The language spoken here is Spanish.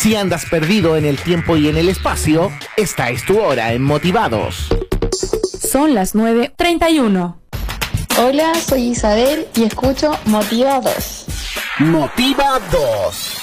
Si andas perdido en el tiempo y en el espacio, esta es tu hora en Motivados. Son las 9:31. Hola, soy Isabel y escucho Motivados. Motivados.